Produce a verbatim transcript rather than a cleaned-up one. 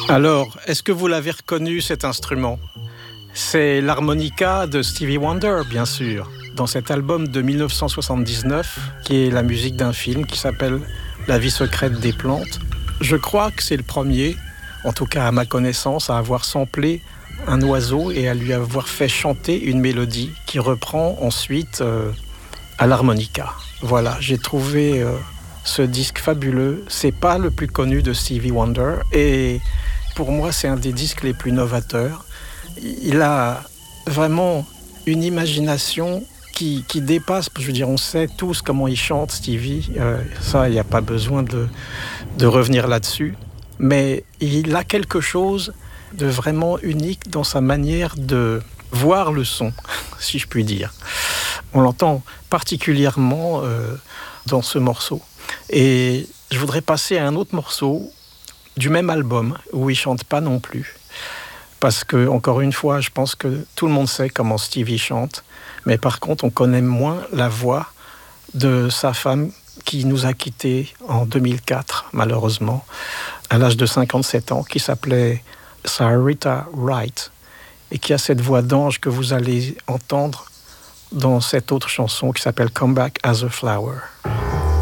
Alors, est-ce que vous l'avez reconnu, cet instrument ? C'est l'harmonica de Stevie Wonder, bien sûr, dans cet album de dix-neuf cent soixante-dix-neuf, qui est la musique d'un film qui s'appelle « La vie secrète des plantes ». Je crois que c'est le premier, en tout cas à ma connaissance, à avoir samplé un oiseau et à lui avoir fait chanter une mélodie qui reprend ensuite euh, à l'harmonica. Voilà, j'ai trouvé euh, ce disque fabuleux. C'est pas le plus connu de Stevie Wonder et pour moi, c'est un des disques les plus novateurs. Il a vraiment une imagination qui, qui dépasse, je veux dire, on sait tous comment il chante, Stevie, euh, ça, il n'y a pas besoin de, de revenir là-dessus, mais il a quelque chose de vraiment unique dans sa manière de voir le son, si je puis dire. On l'entend particulièrement euh, dans ce morceau. Et je voudrais passer à un autre morceau du même album, où il ne chante pas non plus. Parce que, encore une fois, je pense que tout le monde sait comment Stevie chante, mais par contre, on connaît moins la voix de sa femme qui nous a quittés en deux mille quatre, malheureusement, à l'âge de cinquante-sept ans, qui s'appelait Sarita Wright, et qui a cette voix d'ange que vous allez entendre dans cette autre chanson qui s'appelle Come Back as a Flower.